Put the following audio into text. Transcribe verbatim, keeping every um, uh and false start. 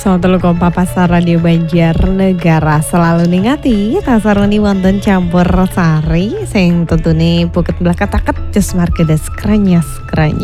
So telu koma pasar Radio Banjarnegara selalu ningati tasaruni wonten campur sari sing tentune buket belah kataket just markedes kranyas kranyas.